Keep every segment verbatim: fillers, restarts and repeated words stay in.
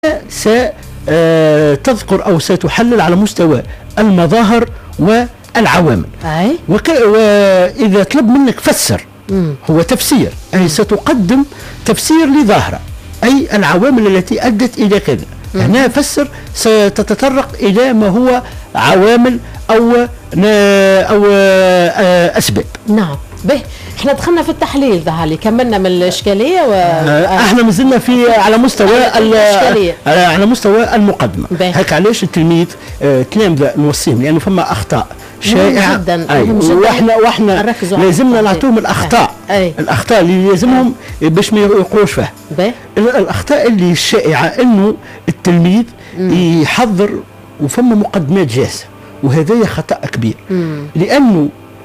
ستذكر أو ستحلل على مستوى المظاهر والعوامل. أي. وك... وإذا طلب منك فسر، مم. هو تفسير، أي ستقدم تفسير لظاهرة، أي العوامل التي أدت إلى كذا. هنا فسر ستتطرق إلى ما هو عوامل أو أو أسباب. نعم. به احنا دخلنا في التحليل ده علي، كملنا من الاشكاليه و احنا مازلنا في على مستوى الاشكاليه، على مستوى المقدمه. هيك علاش التلميذ تلامذه نوصيهم، لانه فما اخطاء شائعه جدا، واحنا واحنا لازمنا نعطيهم الاخطاء أي. الاخطاء اللي لازمهم باش ما يوقعوش فيها. الاخطاء اللي الشائعه انه التلميذ مم. يحضر وفما مقدمات جاهزه، وهذا خطا كبير. مم. لانه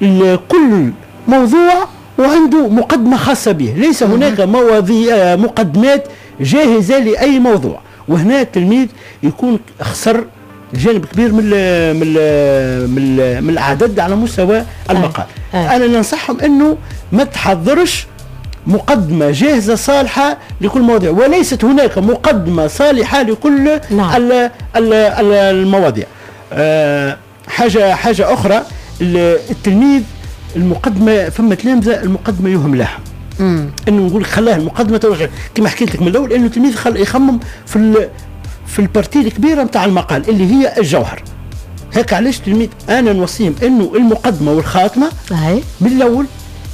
كل موضوع وعنده مقدمة خاصة به، ليس هناك مواضيع مقدمات جاهزة لأي موضوع، وهنا التلميذ يكون خسر جانب كبير من ال من ال من, ال من العدد على مستوى المقال. أي. أي. أنا ننصحهم أنه ما تحضرش مقدمة جاهزة صالحة لكل موضوع، وليست هناك مقدمة صالحة لكل نعم. ال ال ال المواضيع. أه حاجة حاجة أخرى، التلميذ المقدمه فما تلامذه المقدمه يهم لها. امم انه نقول خلاها المقدمه توجه كما حكيت لك من الاول، انه التلميذ خل يخمم في في البارتي الكبيره نتاع المقال اللي هي الجوهر. هيك علاش التلميذ انا نوصيهم انه المقدمه والخاتمه أي. من الاول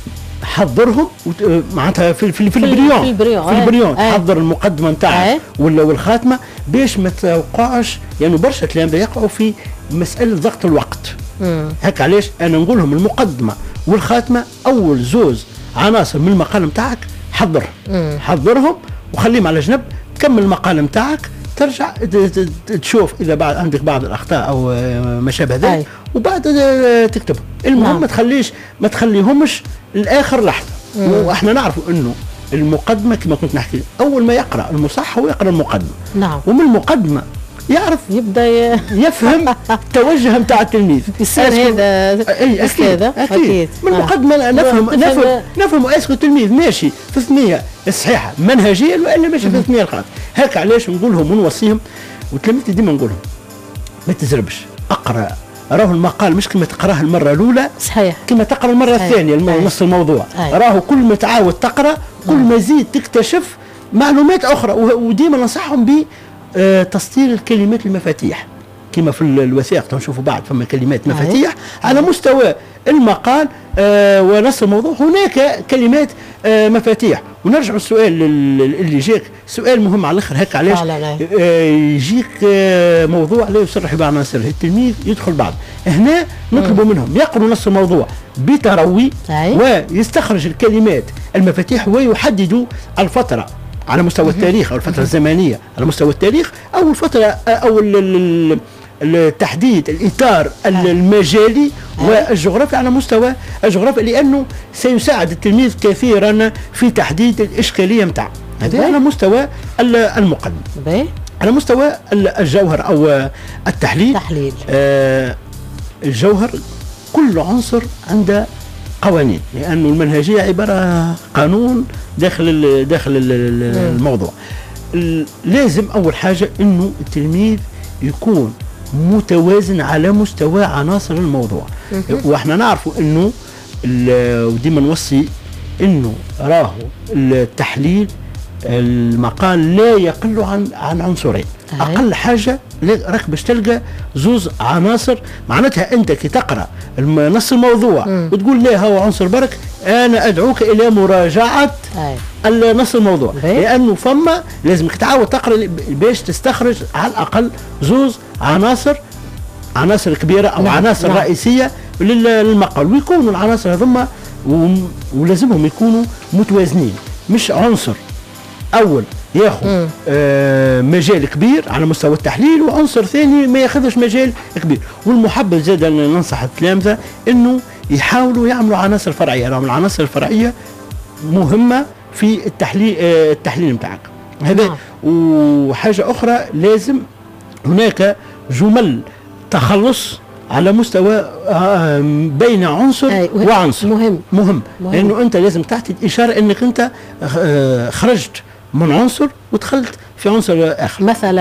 حضرهم معناتها في في, في البريون في البريون, في البريون تحضر المقدمه نتاعها ولا والخاتمه باش ما توقعش، لانه يعني برشا تلامذه يقعوا في مساله ضغط الوقت. مم. هيك علاش انا نقول لهم المقدمه والخاتمه اول زوز عناصر من المقال نتاعك حضرهم. مم. حضرهم وخليهم على جنب، تكمل المقال نتاعك، ترجع تشوف اذا بعد عندك بعض الاخطاء او ما شابه ذلك، وبعد تكتبهم. المهم نعم. ما تخليش ما تخليهمش لاخر لحظه. واحنا نعرفوا انه المقدمه كما كنت نحكي، اول ما يقرا المصحح هو يقرا المقدمه. نعم. ومن المقدمه يعرف يبدا ي... يفهم التوجه نتاع التلميذ. يصير هذا اي اكيد اكيد, أكيد. من المقدمه آه. نفهم نفهم نفهم اسكو التلميذ ماشي في الثنيه الصحيحه منهجيا والا ماشي في الثنيه الخاطئه. هيك علاش نقول لهم ونوصيهم، والتلاميذ ديما نقول لهم ما تزربش، اقرا راه المقال مش كما تقراه المره الاولى صحيح كما تقرا المره صحيح. الثانيه المو... نص الموضوع صحيح. راه كل ما تعاود تقرا كل ما زيد تكتشف معلومات اخرى، وديما ننصحهم ب آه تسطير الكلمات المفاتيح كما في الوثائق تنشوفوا بعد فما كلمات مفاتيح على مستوى المقال آه ونص الموضوع هناك كلمات آه مفاتيح. ونرجع السؤال اللي جاك سؤال مهم على الاخر، هيك علاش آه يجيك آه موضوع لا يصرح بعناصره، التلميذ يدخل بعض هنا نطلبوا منهم يقروا نص الموضوع بتروي ويستخرج الكلمات المفاتيح ويحددوا الفتره على مستوى التاريخ او الفتره الزمنيه على مستوى التاريخ او الفتره او التحديد الاطار المجالي والجغرافي على مستوى الجغرافيا، لانه سيساعد التلميذ كثيرا في تحديد الاشكاليه نتاعه. هذا على مستوى المقدمه. على مستوى الجوهر او التحليل تحليل. آه الجوهر كل عنصر عنده قوانين، لانه المنهجيه عباره قانون داخل داخل الموضوع. لازم اول حاجه انه التلميذ يكون متوازن على مستوى عناصر الموضوع. واحنا نعرفوا انه وديما نوصي انه راهو التحليل المقال لا يقل عن عن عنصرين. اقل حاجه راك باش تلقى زوز عناصر، معناتها انت كي تقرا نص الموضوع مم. وتقول لا هو عنصر برك، انا ادعوك الى مراجعه نص الموضوع بي. لانه فما لازمك تعاود تقرا باش تستخرج على الاقل زوز عناصر عناصر كبيره او نعم. عناصر نعم. رئيسيه للمقال، ويكونوا العناصر هذوما ولازمهم يكونوا متوازنين، مش عنصر اول ياخذ آه مجال كبير على مستوى التحليل وعنصر ثاني ما ياخذش مجال كبير. والمحبذ زاد ننصح التلامذه انه يحاولوا يعملوا عناصر فرعيه، لان العناصر الفرعيه مهمه في التحليل آه التحليل نتاعك هذا. نعم. وحاجه اخرى لازم هناك جمل تخلص على مستوى بين عنصر وعنصر مهم مهم, مهم. لانه انت لازم تعطي الاشاره انك انت خرجت من عنصر ودخلت في عنصر اخر مثلا